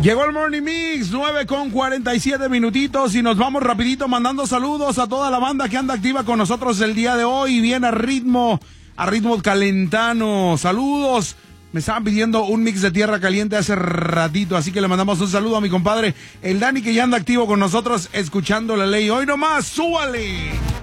Llegó el Morning Mix, 9:47 minutitos y nos vamos rapidito mandando saludos a toda la banda que anda activa con nosotros el día de hoy, bien a ritmo calentano. Saludos. Me estaban pidiendo un mix de tierra caliente hace ratito, así que le mandamos un saludo a mi compadre, el Dani, que ya anda activo con nosotros escuchando la ley. Hoy nomás, súbale.